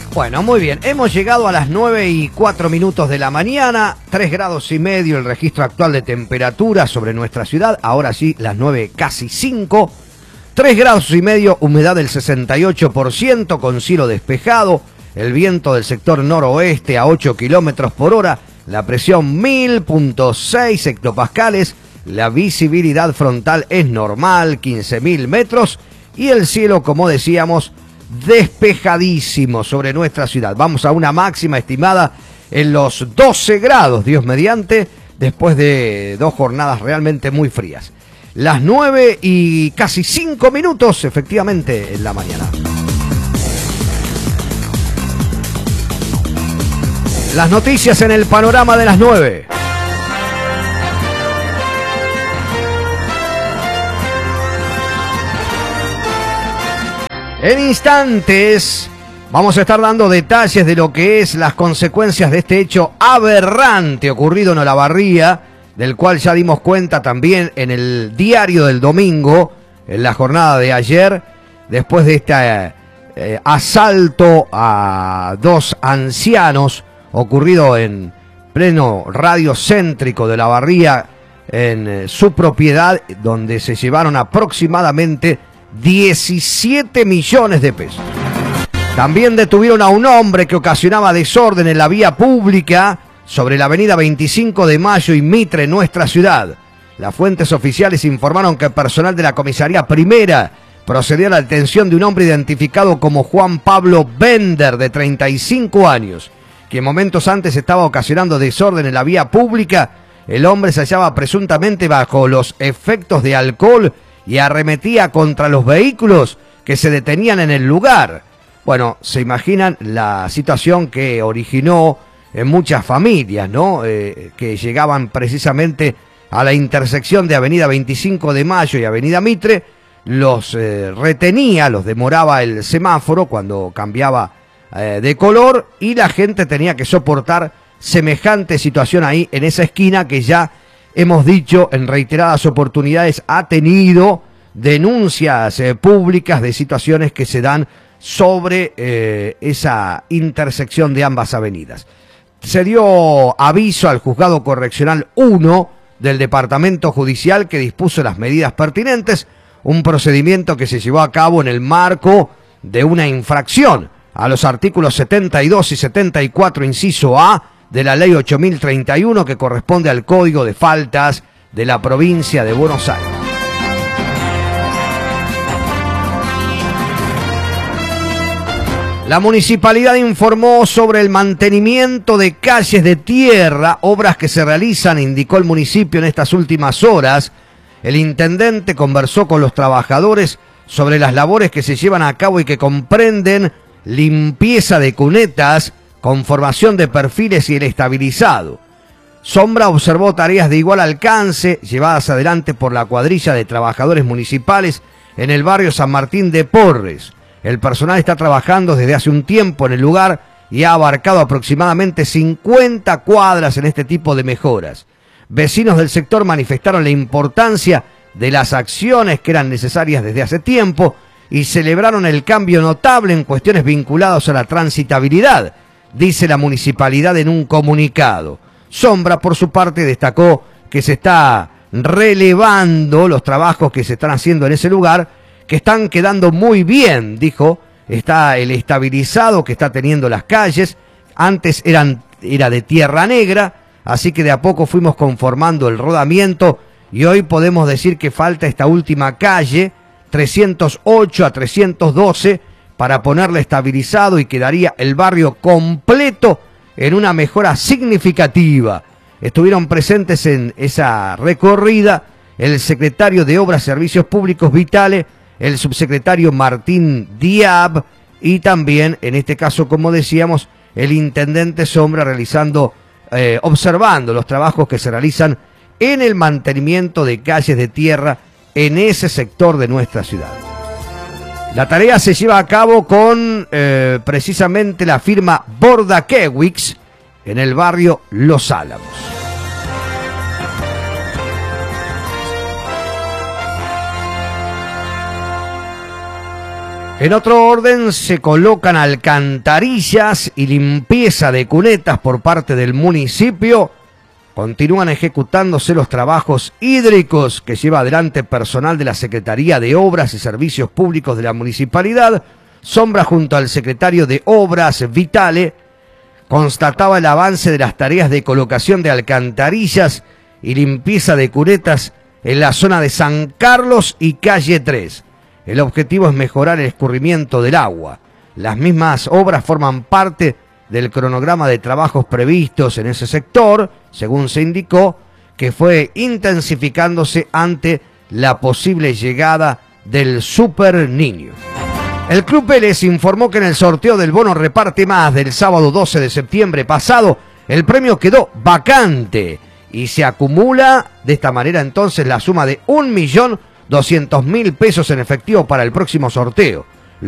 Bueno, muy bien. Hemos llegado a las 9:04 de la mañana. 3,5 grados el registro actual de temperatura sobre nuestra ciudad. Ahora sí, las 9 casi 5. 3,5 grados, humedad del 68%, con cielo despejado. El viento del sector noroeste a 8 kilómetros por hora. La presión 1000.6 hectopascales. La visibilidad frontal es normal, 15.000 metros. Y el cielo, como decíamos, despejadísimo sobre nuestra ciudad. Vamos a una máxima estimada en los 12 grados, Dios mediante, después de 2 jornadas realmente muy frías. Las 9:05 efectivamente en la mañana. Las noticias en el panorama de las 9. En instantes vamos a estar dando detalles de lo que es las consecuencias de este hecho aberrante ocurrido en Olavarría, del cual ya dimos cuenta también en el diario del domingo, en la jornada de ayer, después de este asalto a 2 ancianos ocurrido en pleno radio céntrico de Olavarría, en su propiedad, donde se llevaron aproximadamente 17 millones de pesos. También detuvieron a un hombre que ocasionaba desorden en la vía pública sobre la avenida 25 de Mayo y Mitre en nuestra ciudad. Las fuentes oficiales informaron que el personal de la comisaría primera procedió a la detención de un hombre identificado como Juan Pablo Bender, de 35 años, que momentos antes estaba ocasionando desorden en la vía pública. El hombre se hallaba presuntamente bajo los efectos de alcohol y arremetía contra los vehículos que se detenían en el lugar. Bueno, se imaginan la situación que originó en muchas familias, ¿no? Que llegaban precisamente a la intersección de Avenida 25 de Mayo y Avenida Mitre, los retenía, los demoraba el semáforo cuando cambiaba de color, y la gente tenía que soportar semejante situación ahí en esa esquina que ya hemos dicho en reiteradas oportunidades ha tenido denuncias públicas de situaciones que se dan sobre esa intersección de ambas avenidas. Se dio aviso al Juzgado Correccional 1 del Departamento Judicial, que dispuso las medidas pertinentes, un procedimiento que se llevó a cabo en el marco de una infracción a los artículos 72 y 74, inciso A, de la Ley 8031, que corresponde al Código de Faltas de la provincia de Buenos Aires. La municipalidad informó sobre el mantenimiento de calles de tierra, obras que se realizan, indicó el municipio en estas últimas horas. El intendente conversó con los trabajadores sobre las labores que se llevan a cabo y que comprenden limpieza de cunetas, conformación de perfiles y el estabilizado. Sombra observó tareas de igual alcance llevadas adelante por la cuadrilla de trabajadores municipales en el barrio San Martín de Porres. El personal está trabajando desde hace un tiempo en el lugar y ha abarcado aproximadamente 50 cuadras en este tipo de mejoras. Vecinos del sector manifestaron la importancia de las acciones que eran necesarias desde hace tiempo y celebraron el cambio notable en cuestiones vinculadas a la transitabilidad, dice la municipalidad en un comunicado. Sombra, por su parte, destacó que se está relevando los trabajos que se están haciendo en ese lugar, que están quedando muy bien, dijo. Está el estabilizado que está teniendo las calles, antes era de tierra negra, así que de a poco fuimos conformando el rodamiento y hoy podemos decir que falta esta última calle, 308 a 312, para ponerle estabilizado y quedaría el barrio completo en una mejora significativa. Estuvieron presentes en esa recorrida el secretario de Obras y Servicios Públicos Vitale, el subsecretario Martín Diab y también, en este caso, como decíamos, el intendente Sombra observando los trabajos que se realizan en el mantenimiento de calles de tierra en ese sector de nuestra ciudad. La tarea se lleva a cabo con precisamente la firma Bordakewicz en el barrio Los Álamos. En otro orden, se colocan alcantarillas y limpieza de cunetas por parte del municipio. Continúan ejecutándose los trabajos hídricos que lleva adelante personal de la Secretaría de Obras y Servicios Públicos de la Municipalidad. Sombra, junto al secretario de Obras, Vitale, constataba el avance de las tareas de colocación de alcantarillas y limpieza de cunetas en la zona de San Carlos y Calle 3. El objetivo es mejorar el escurrimiento del agua. Las mismas obras forman parte del cronograma de trabajos previstos en ese sector, según se indicó, que fue intensificándose ante la posible llegada del Super Niño. El Club Vélez informó que en el sorteo del bono Reparte Más del sábado 12 de septiembre pasado, el premio quedó vacante y se acumula de esta manera entonces la suma de 1.200.000 pesos en efectivo para el próximo sorteo.